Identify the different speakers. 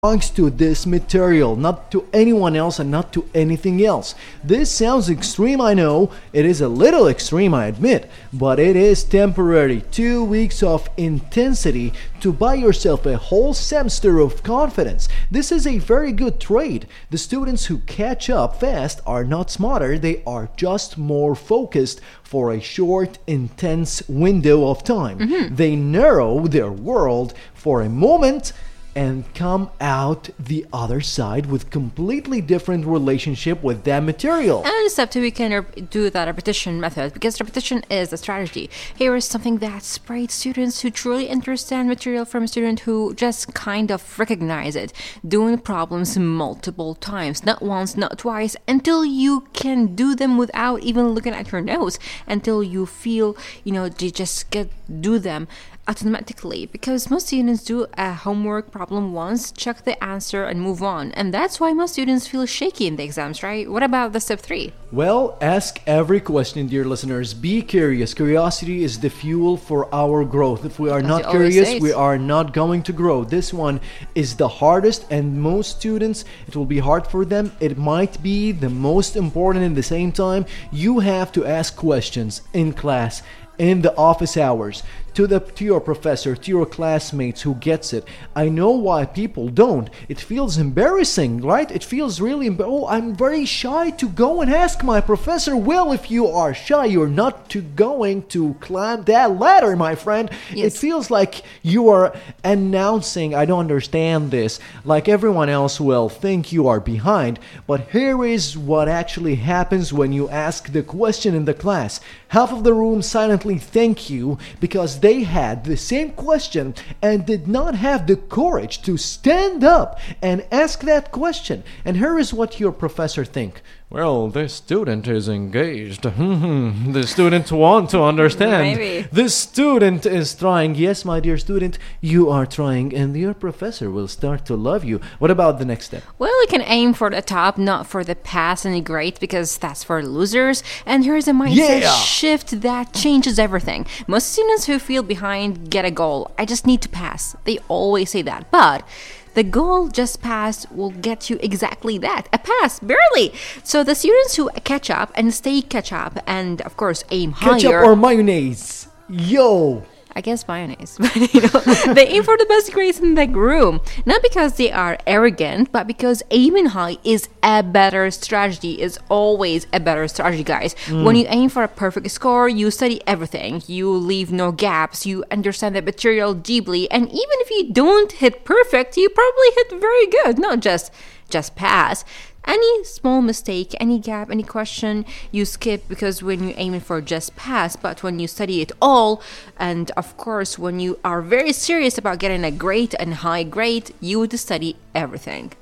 Speaker 1: belongs to this material, not to anyone else and not to anything else. This sounds extreme, I know. It is a little extreme, I admit, but it is temporary. 2 weeks of intensity to buy yourself a whole semester of confidence. This is a very good trade. The students who catch up fast are not smarter, they are just more focused for a short, intense window of time. They narrow their world for a moment and come out the other side with completely different relationship with that material.
Speaker 2: And step two, we can do that repetition method, because repetition is a strategy. Here is something that separates students who truly understand material from a student who just kind of recognize it. Doing problems multiple times, not once, not twice, until you can do them without even looking at your notes, until you feel, you just do them automatically, because most students do a homework problem once, check the answer and move on, and that's why most students feel shaky in the exams, right? What about the step 3?
Speaker 1: Well, ask every question, dear listeners. Be curious. Curiosity is the fuel for our growth. If we are not curious, we are not going to grow. This one is the hardest, and most students, it will be hard for them. It might be the most important at the same time. You have to ask questions in class, in the office hours, to your professor, to your classmates who gets it. I know why people don't. It feels embarrassing, right? It feels really I'm very shy to go and ask my professor. Well, if you are shy, you're not going to climb that ladder, my friend.
Speaker 2: Yes.
Speaker 1: It feels like you are announcing, I don't understand this, like everyone else will think you are behind. But here is what actually happens when you ask the question in the class. Half of the room silently thank you because they had the same question and did not have the courage to stand up and ask that question. And here is what your professor think. Well, this student is engaged. The student want to understand.
Speaker 2: Maybe.
Speaker 1: This student is trying. Yes, my dear student, you are trying, and your professor will start to love you. What about the next step?
Speaker 2: Well, you can aim for the top, not for the pass and the grade, because that's for losers. And here's a mindset shift that changes everything. Most students who feel behind get a goal. I just need to pass. They always say that. But the goal just passed will get you exactly that, a pass, barely. So the students who catch up and stay catch up and, of course, aim higher.
Speaker 1: Ketchup or mayonnaise? Yo!
Speaker 2: I guess mayonnaise. But, they aim for the best grades in the room. Not because they are arrogant, but because aiming high is a better strategy. Is always a better strategy, guys. When you aim for a perfect score, you study everything. You leave no gaps. You understand the material deeply. And even if you don't hit perfect, you probably hit very good. Not just pass. Any small mistake, any gap, any question, you skip, because when you're aiming for just pass, but when you study it all, and of course when you are very serious about getting a great and high grade, you would study everything.